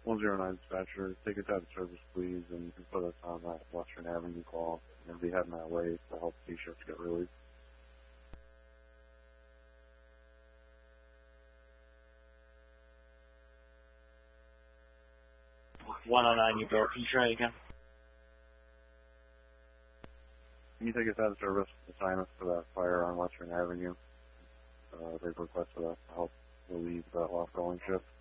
109 dispatcher, take it out of service, please, and you can put us on that Western Avenue call. We're going to be heading that way to help C-shifts get released. 109, you broke. Can you try it again? Can you take us out of service, assign us to that fire on Western Avenue? They've requested us to help relieve that lost rolling shift.